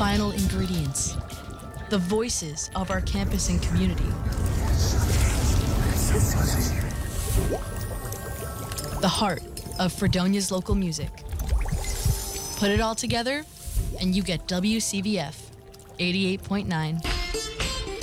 final ingredients, the voices of our campus and community. The heart of Fredonia's local music. Put it all together, and you get WCVF 88.9.